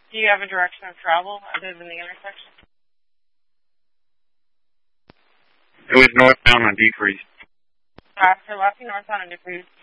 Do you have a direction of travel other than the intersection? It was northbound on DeFreeze. For left northbound on DeFreeze.